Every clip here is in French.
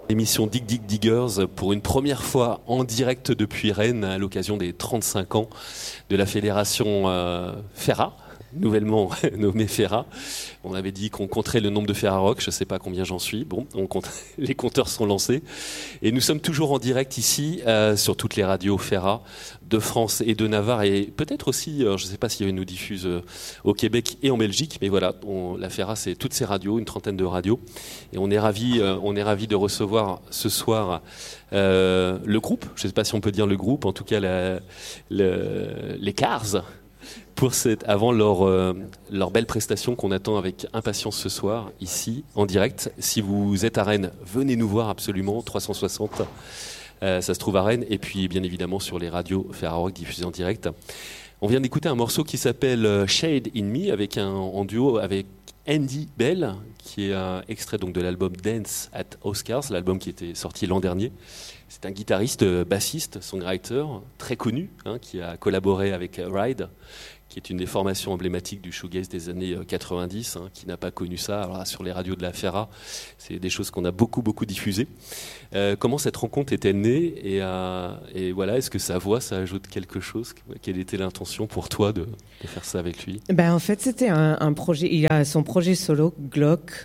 Émission Dig Dig Diggers pour une première fois en direct depuis Rennes à l'occasion des 35 ans de la fédération Ferra, nouvellement nommée Ferra. On avait dit qu'on compterait le nombre de Ferrarock, je ne sais pas combien j'en suis. Bon, les compteurs sont lancés. Et nous sommes toujours en direct ici sur toutes les radios Ferra de France et de Navarre et peut-être aussi, je ne sais pas s'il y avait nous diffuse au Québec et en Belgique, mais voilà, la Ferra c'est toutes ces radios, une trentaine de radios. Et on est ravis de recevoir ce soir le groupe, je ne sais pas si on peut dire le groupe, en tout cas les Cars, avant leur belle prestation qu'on attend avec impatience ce soir, ici, en direct. Si vous êtes à Rennes, venez nous voir absolument, 360, ça se trouve à Rennes, et puis bien évidemment sur les radios Ferrarock diffusées en direct. On vient d'écouter un morceau qui s'appelle Shade in Me, en duo avec Andy Bell, qui est un extrait donc, de l'album Dance at Oscars, l'album qui était sorti l'an dernier. C'est un guitariste, bassiste, songwriter, très connu, qui a collaboré avec Ride, qui est une des formations emblématiques du shoegaze des années 90, qui n'a pas connu ça. Alors, sur les radios de la Ferra, c'est des choses qu'on a beaucoup diffusées. Comment cette rencontre est-elle née et voilà, est-ce que sa voix, ça ajoute quelque chose? Quelle était l'intention pour toi de faire ça avec lui? En fait, c'était un projet. Il a son projet solo, Glock.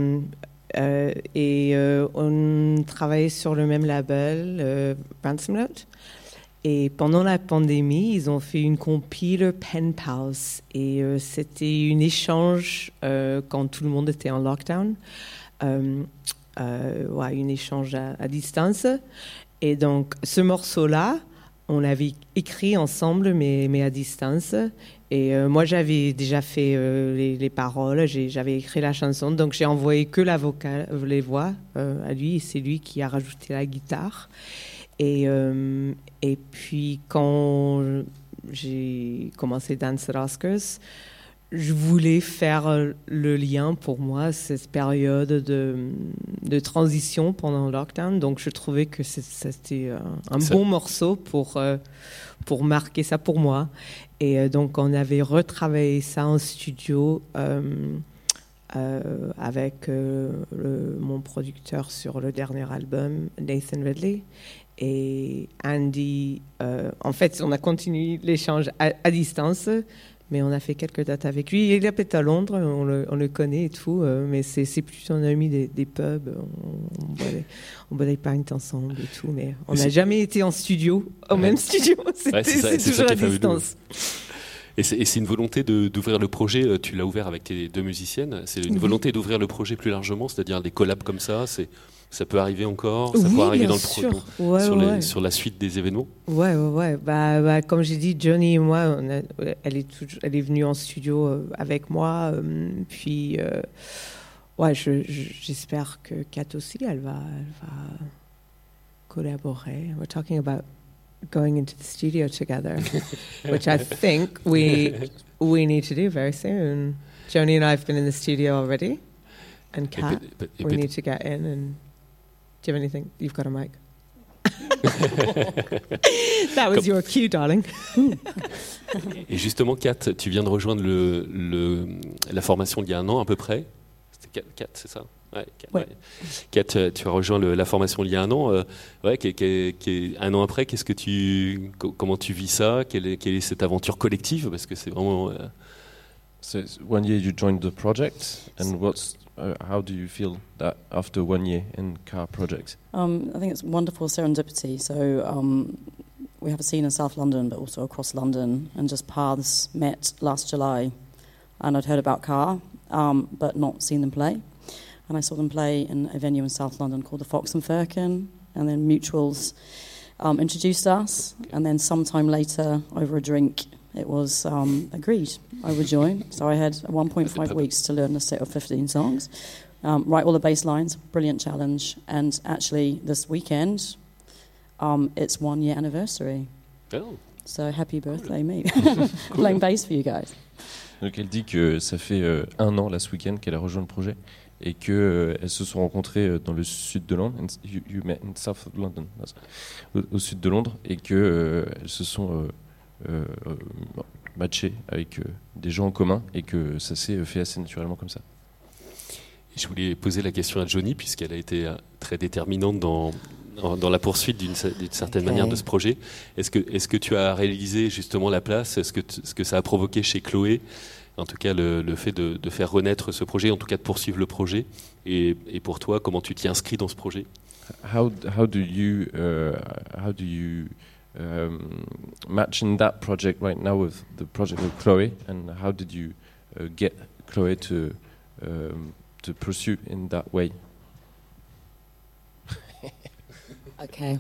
On travaillait sur le même label, Ransom Note. Et pendant la pandémie, ils ont fait une compile Pen Pals. Et c'était un échange quand tout le monde était en lockdown. Un échange à distance. Et donc, ce morceau-là, on l'avait écrit ensemble, mais à distance. Et moi, j'avais déjà fait les paroles, j'avais écrit la chanson, donc j'ai envoyé que les voix à lui, et c'est lui qui a rajouté la guitare. Et puis, quand j'ai commencé Dance at Oscars, je voulais faire le lien pour moi, cette période de transition pendant le lockdown. Donc, je trouvais que c'était un bon morceau pour marquer ça pour moi. Et donc, on avait retravaillé ça en studio avec mon producteur sur le dernier album, Nathan Ridley. Et Andy, en fait, on a continué l'échange à distance, mais on a fait quelques dates avec lui. Il habite à Londres, on le connaît et tout, mais c'est plutôt un ami des pubs. On boit des pints ensemble et tout, mais on n'a jamais été en studio, même studio. C'est toujours à distance. Et c'est une volonté d'ouvrir le projet, tu l'as ouvert avec tes deux musiciennes, c'est une volonté d'ouvrir le projet plus largement, c'est-à-dire des collabs comme ça, ça peut arriver encore, ça peut arriver dans le projet, sur la suite des événements. Ouais. Comme j'ai dit, Johnny et moi, elle est venue en studio avec moi. Puis, j'espère que Kat aussi, elle va collaborer. We're talking about going into the studio together, which I think we need to do very soon. Johnny and I have been in the studio already, and Kat, we need to get in and... Do you have anything? You've got a mic. That was your cue, darling. Et justement, Kat, tu viens de rejoindre la formation il y a un an à peu près. C'était Kat, c'est ça? Ouais. Kat, tu as rejoint la formation il y a un an. Un an après, comment tu vis ça? Quelle est cette aventure collective? Parce que c'est vraiment... So 1 year you joined the project, and how do you feel that after 1 year in Car Project? I think it's wonderful serendipity. So we have a scene in South London, but also across London, and just paths met last July. And I'd heard about Car, but not seen them play. And I saw them play in a venue in South London called the Fox and Firkin, and then Mutuals introduced us, and then sometime later, over a drink, it was agreed I would join. So I had 1.5 weeks to learn a set of 15 songs, write all the bass lines, brilliant challenge. And actually this weekend, it's 1 year anniversary. Oh. So happy birthday, me. Playing bass for you guys. Donc elle dit que ça fait 1 an, là, ce week-end, qu'elle a rejoint le projet et qu'elles se sont rencontrées dans le sud de Londres. You met in South London, au sud de Londres, et qu'elles se sont... matché avec des gens en commun et que ça s'est fait assez naturellement comme ça. Je voulais poser la question à Johnny puisqu'elle a été très très déterminante dans la poursuite d'une certaine manière de ce projet. Est-ce que tu as réalisé justement la place, ce que ça a provoqué chez Chloé, en tout cas le fait de faire renaître ce projet, en tout cas de poursuivre le projet, et pour toi, comment tu t'y inscris dans ce projet? How do you match in that project right now with the project with Chloe, and how did you get Chloe to pursue in that way? Okay.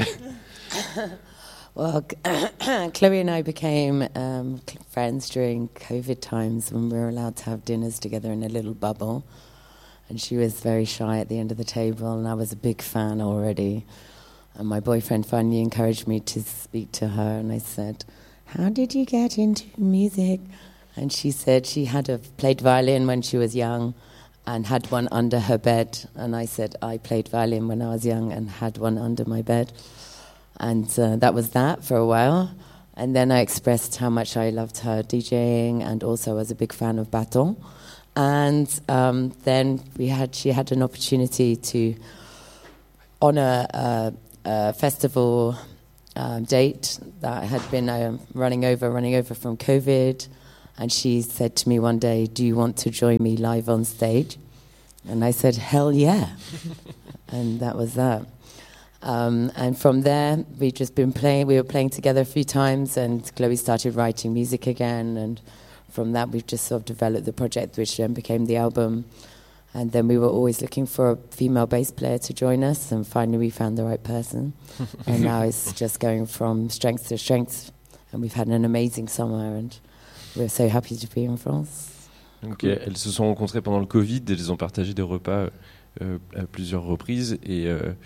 Well, Chloe and I became friends during COVID times when we were allowed to have dinners together in a little bubble. And she was very shy at the end of the table, and I was a big fan already. And my boyfriend finally encouraged me to speak to her, and I said, "How did you get into music?" And she said she had played violin when she was young and had one under her bed. And I said, I played violin when I was young and had one under my bed. And that was that for a while. And then I expressed how much I loved her DJing, and also was a big fan of Baton. And then she had an opportunity to honour a festival date that had been running over from COVID. And she said to me one day, "Do you want to join me live on stage?" And I said, "Hell yeah." And that was that. And from there, we've just been playing. We were playing together a few times, and Chloe started writing music again. And from that, we've just sort of developed the project, which then became the album. And then we were always looking for a female bass player to join us, and finally we found the right person. And now it's just going from strength to strength. And we've had an amazing summer, and we're so happy to be in France. Donc, elles se sont rencontrées pendant le Covid, elles ont partagé des repas à plusieurs reprises, et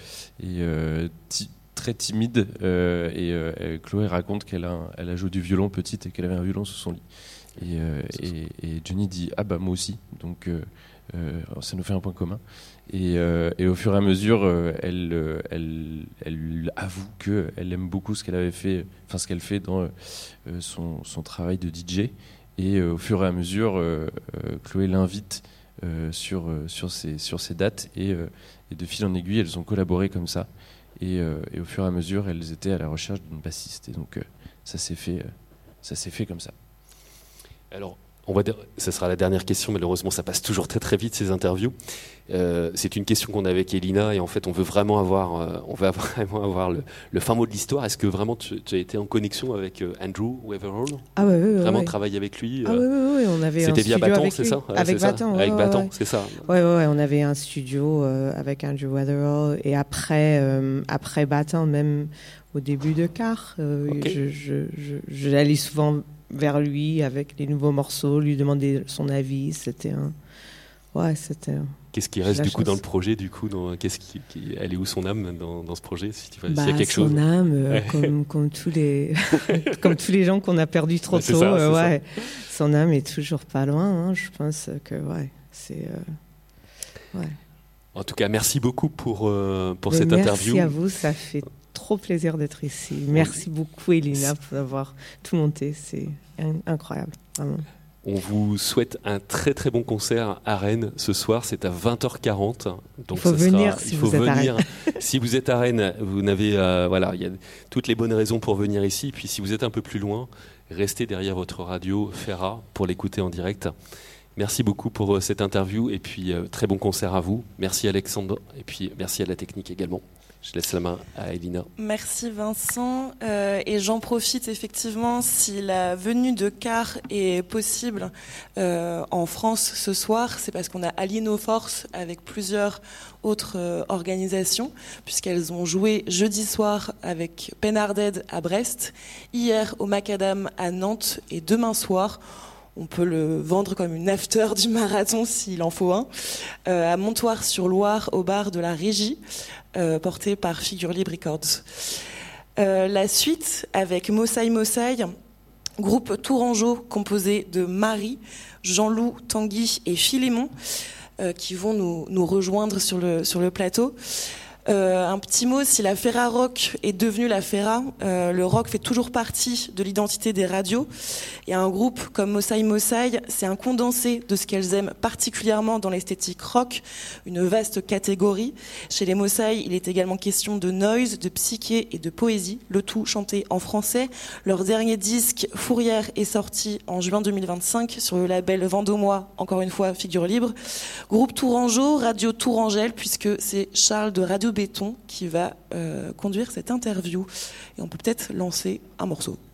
très timide. Chloé raconte qu'elle a joué du violon petite et qu'elle avait un violon sous son lit. Et Johnny dit « Ah bah moi aussi », donc ça nous fait un point commun. Et au fur et à mesure, elle avoue qu'elle aime beaucoup ce qu'elle fait dans son travail de DJ. Et au fur et à mesure, Chloé l'invite sur ces dates, et de fil en aiguille, elles ont collaboré comme ça. Et au fur et à mesure, elles étaient à la recherche d'une bassiste. Et donc, ça s'est fait comme ça. Alors, ça sera la dernière question, malheureusement ça passe toujours très très vite ces interviews. C'est une question qu'on a avec Elina, et en fait on veut vraiment avoir le fin mot de l'histoire. Est-ce que vraiment tu as été en connexion avec Andrew Weatherall? Ah oui, vraiment travailler avec lui? Ah oui, on avait c'était un via studio Baton, avec c'est lui. ça? Avec Baton, avec Baton, c'est ça. Ouais, on avait un studio avec Andrew Weatherall, et après Baton, même au début de Car, Okay. j'allais souvent vers lui avec les nouveaux morceaux, lui demander son avis. Qu'est-ce qui reste du coup dans le projet, du coup, elle est où son âme dans ce projet, s'il y a quelque chose? Son âme, comme tous les gens qu'on a perdus trop tôt, ça. Son âme est toujours pas loin. Hein, je pense que c'est. En tout cas, merci beaucoup pour cette interview. Merci à vous, ça fait trop plaisir d'être ici. Merci beaucoup, Elina, pour avoir tout monté. C'est incroyable, vraiment. On vous souhaite un très très bon concert à Rennes ce soir, c'est à 20h40. Donc il faut venir si vous êtes à Rennes. Si vous êtes à Rennes, vous n'avez il y a toutes les bonnes raisons pour venir ici. Puis si vous êtes un peu plus loin, restez derrière votre radio Ferra pour l'écouter en direct. Merci beaucoup pour cette interview, et puis très bon concert à vous. Merci Alexandre, et puis merci à la technique également. Je laisse la main à Elina. Merci Vincent. Et j'en profite effectivement, si la venue de Car est possible en France ce soir, c'est parce qu'on a allié nos forces avec plusieurs autres organisations, puisqu'elles ont joué jeudi soir avec Penarded à Brest, hier au Macadam à Nantes, et demain soir, on peut le vendre comme une after du marathon s'il en faut un, à Montoire-sur-Loire au bar de la Régie, porté par Figure Libre Records. La suite avec Mosaï Mosaï, groupe tourangeau composé de Marie, Jean-Loup, Tanguy et Philémon, qui vont nous rejoindre sur le plateau. Un petit mot, si la Fera Rock est devenue la Fera, le rock fait toujours partie de l'identité des radios. Et un groupe comme Mosaï Mosaï, c'est un condensé de ce qu'elles aiment particulièrement dans l'esthétique rock, une vaste catégorie. Chez les Mosaï, il est également question de noise, de psyché et de poésie, le tout chanté en français. Leur dernier disque, Fourrière, est sorti en juin 2025 sur le label Vendômois, encore une fois, figure libre. Groupe Tourangeau, Radio Tourangelle, puisque c'est Charles de Radio Béton qui va conduire cette interview. Et on peut peut-être lancer un morceau.